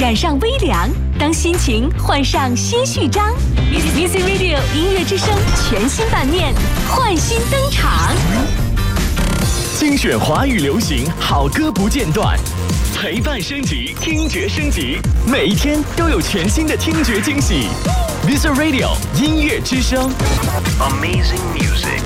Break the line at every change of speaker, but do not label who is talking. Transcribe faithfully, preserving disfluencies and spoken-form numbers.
染上微凉，当心情换上新序章。Music Radio 音乐之声全新版面，焕新登场。
精选华语流行好歌不间断，陪伴升级，听觉升级，每一天都有全新的听觉惊喜。Music Radio 音乐之声 ，Amazing Music。